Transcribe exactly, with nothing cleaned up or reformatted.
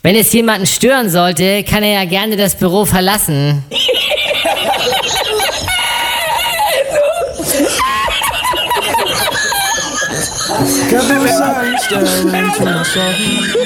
Wenn es jemanden stören sollte, kann er ja gerne das Büro verlassen. Couple of signs staring to myself.